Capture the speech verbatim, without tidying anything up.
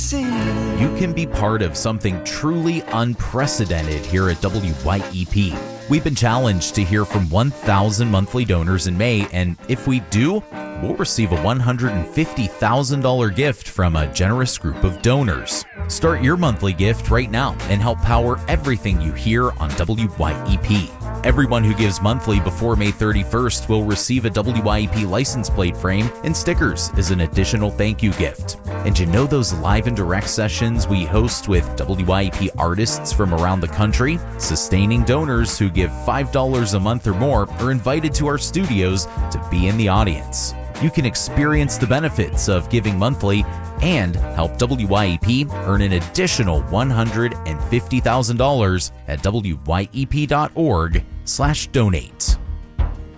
sing. You can be part of something truly unprecedented here at W Y E P. We've been challenged to hear from one thousand monthly donors in May, and if we do, we'll receive a one hundred fifty thousand dollars gift from a generous group of donors. Start your monthly gift right now and help power everything you hear on W Y E P. Everyone who gives monthly before May thirty-first will receive a W Y E P license plate frame and stickers as an additional thank you gift. And you know those live and direct sessions we host with W Y E P artists from around the country? Sustaining donors who give five dollars a month or more are invited to our studios to be in the audience. You can experience the benefits of giving monthly and help W Y E P earn an additional one hundred fifty thousand dollars at W Y E P dot org slash donate.